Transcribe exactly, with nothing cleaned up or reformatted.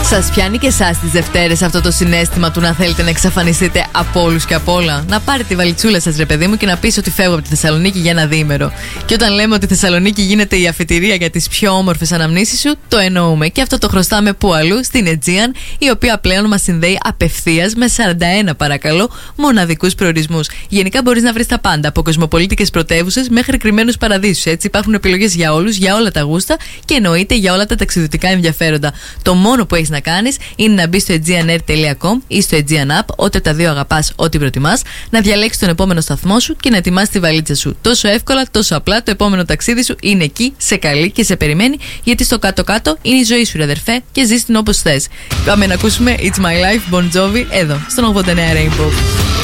Σας πιάνει και εσάς τις Δευτέρες αυτό το συναίσθημα του να θέλετε να εξαφανιστείτε από όλους και από όλα? Να πάρετε τη βαλιτσούλα σας, ρε παιδί μου, και να πεις ότι φεύγω από τη Θεσσαλονίκη για ένα διήμερο. Και όταν λέμε ότι η Θεσσαλονίκη γίνεται η αφετηρία για τις πιο όμορφες αναμνήσεις σου, το εννοούμε. Και αυτό το χρωστάμε που αλλού, στην Aegean, η οποία πλέον μας συνδέει απευθείας με σαράντα ένα, παρακαλώ, μοναδικούς προορισμούς. Γενικά μπορείς να βρεις τα πάντα, από κοσμοπολίτικες πρωτεύουσες μέχρι κρυμμένους παραδείσους. Έτσι υπάρχουν επιλογές για όλους, για όλα τα γούστα και εννοείται για όλα τα ταξιδιωτικά ενδιαφέροντα. Το μόνο που έχεις να κάνεις είναι να μπεις στο aegeanair τελεία com ή στο Aegean App, ό,τι τα δύο αγαπάς, ό,τι προτιμάς, να διαλέξεις τον επόμενο σταθμό σου και να ετοιμάσεις τη βαλίτσα σου. Τόσο εύκολα, τόσο απλά, το επόμενο ταξίδι σου είναι εκεί, σε καλεί και σε περιμένει, γιατί στο κάτω-κάτω είναι η ζωή σου, ρε αδερφέ, και ζεις την όπως θες. Πάμε να ακούσουμε It's My Life, Bon Jovi, εδώ, στον ογδόντα εννέα Rainbow.